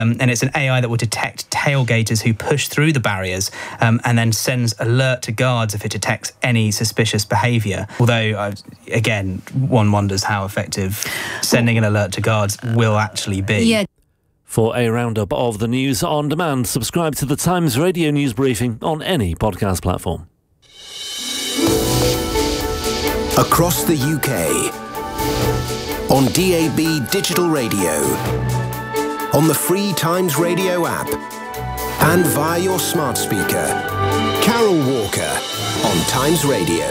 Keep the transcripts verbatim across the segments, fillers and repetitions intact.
Um, and it's an A I that will detect tailgaters who push through the barriers um, and then sends alert to guards if it detects any suspicious behaviour. Although, uh, again, one wonders how effective sending an alert to guards will actually be. Yeah. For a roundup of the news on demand, subscribe to the Times Radio News Briefing on any podcast platform. Across the U K, on D A B digital radio, on the free Times Radio app, and via your smart speaker. Carol Walker on Times Radio.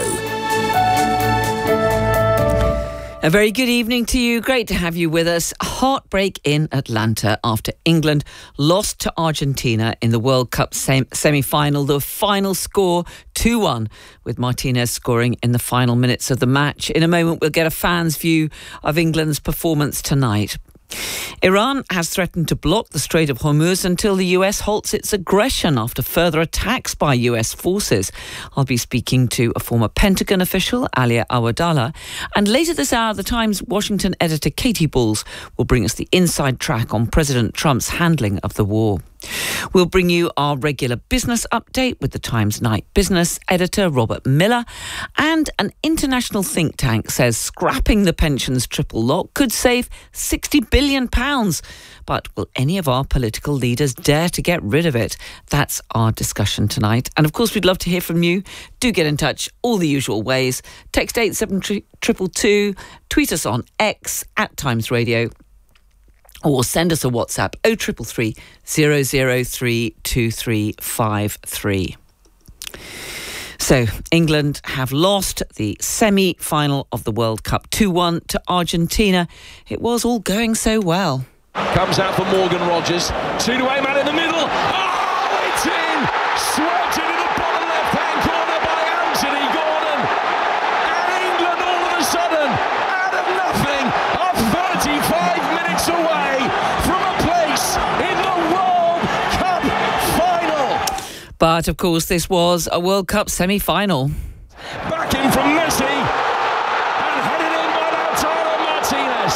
A very good evening to you. Great to have you with us. Heartbreak in Atlanta after England lost to Argentina in the World Cup sem- semi-final. The final score two one, with Martinez scoring in the final minutes of the match. In a moment, we'll get a fan's view of England's performance tonight. Iran has threatened to block the Strait of Hormuz until the U S halts its aggression after further attacks by U S forces. I'll be speaking to a former Pentagon official, Alia Awadallah, and later this hour, the Times Washington editor Katie Bulls will bring us the inside track on President Trump's handling of the war. We'll bring you our regular business update with the Times Night Business editor, Robert Miller. And an international think tank says scrapping the pensions triple lock could save sixty billion pounds. But will any of our political leaders dare to get rid of it? That's our discussion tonight. And of course, we'd love to hear from you. Do get in touch all the usual ways. Text eight seven two two two, tweet us on X at Times Radio, or send us a WhatsApp oh three three three, zero zero three two three five three. So, England have lost the semi-final of the World Cup two one to Argentina. It was all going so well. Comes out for Morgan Rogers. Two-way man in the middle. Oh, it's in! Swept into the bottom left-hand corner by Anthony Gordon. And England all of a sudden, out of nothing, are thirty-five minutes away from a place in the World Cup final. But, of course, this was a World Cup semi-final. Back in from Messi and headed in by Lautaro Martinez.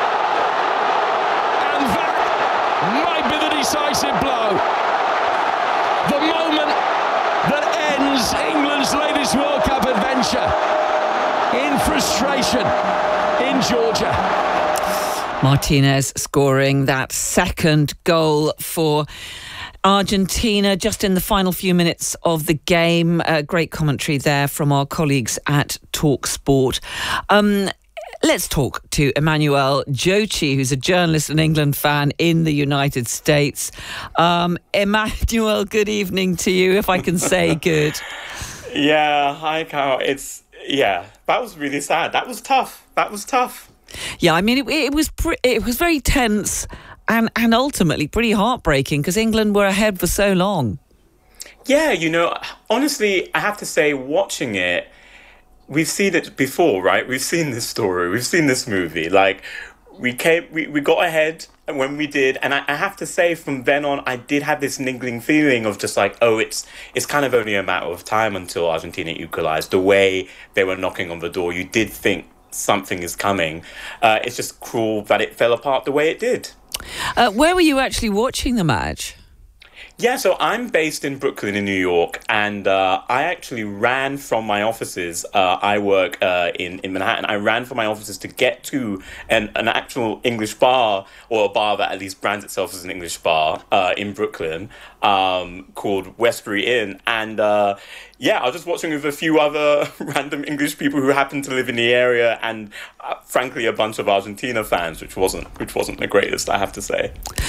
And that might be the decisive blow. The moment that ends England's latest World Cup adventure in frustration in Georgia. Martinez scoring that second goal for Argentina just in the final few minutes of the game. Uh, great commentary there from our colleagues at TalkSport. Um, let's talk to Emmanuel Jochi, who's a journalist and England fan in the United States. Um, Emmanuel, good evening to you, if I can say good. Yeah, hi, Carl. It's, yeah, that was really sad. That was tough. That was tough. Yeah, I mean, it, it was pre- it was very tense. And and ultimately pretty heartbreaking because England were ahead for so long. Yeah, you know, honestly, I have to say, watching it, we've seen it before, right? We've seen this story. We've seen this movie. Like, we came, we, we got ahead when we did. And I, I have to say, from then on, I did have this niggling feeling of just like, oh, it's it's kind of only a matter of time until Argentina equalised. The way they were knocking on the door, you did think something is coming. Uh, it's just cruel that it fell apart the way it did. Uh, where were you actually watching the match? Yeah, so I'm based in Brooklyn in New York, and uh, I actually ran from my offices. Uh, I work uh, in, in Manhattan. I ran from my offices to get to an, an actual English bar, or a bar that at least brands itself as an English bar uh, in Brooklyn, um, called Westbury Inn. And uh, yeah, I was just watching with a few other random English people who happened to live in the area, and uh, frankly, a bunch of Argentina fans, which wasn't which wasn't the greatest, I have to say.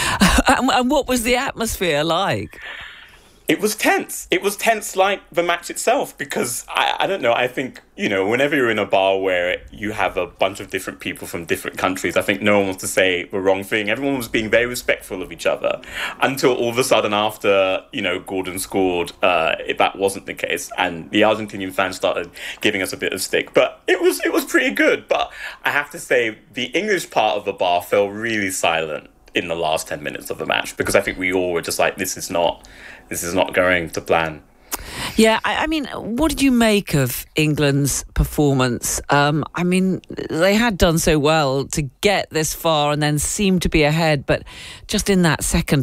And what was the atmosphere like? It was tense. It was tense like the match itself, because I, I don't know, I think, you know, whenever you're in a bar where you have a bunch of different people from different countries, I think no one wants to say the wrong thing. Everyone was being very respectful of each other until all of a sudden after, you know, Gordon scored, uh, that wasn't the case. And the Argentinian fans started giving us a bit of stick. But it was, it was pretty good. But I have to say, the English part of the bar fell really silent in the last ten minutes of the match, because I think we all were just like, this is not... This is not going to plan. Yeah, I, I mean, what did you make of England's performance? Um, I mean, they had done so well to get this far and then seem to be ahead, but just in that second